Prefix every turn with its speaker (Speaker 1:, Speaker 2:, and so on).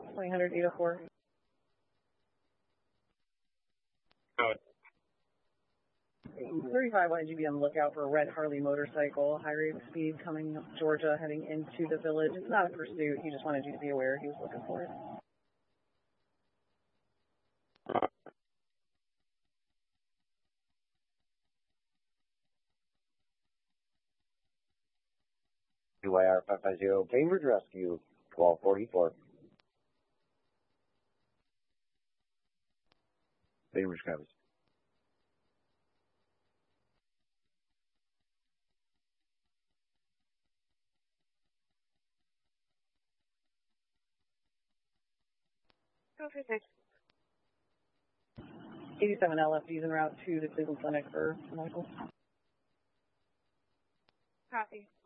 Speaker 1: 2000 804.
Speaker 2: Oh.
Speaker 1: 35 wanted you to be on the lookout for a red Harley motorcycle, high rate of speed coming up Georgia, heading into the village. It's not a pursuit. He just wanted you to be aware he was looking for it.
Speaker 3: UIR 550, Cambridge Rescue, 1244. Cambridge comes.
Speaker 4: Go for 6.
Speaker 1: 87 LFDs en route to the Cleveland Clinic for medical.
Speaker 4: Copy.